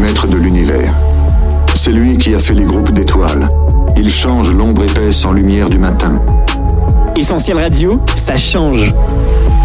maître de l'univers. C'est lui qui a fait les groupes d'étoiles. Il change l'ombre épaisse en lumière du matin. Essentiel Radio, ça change.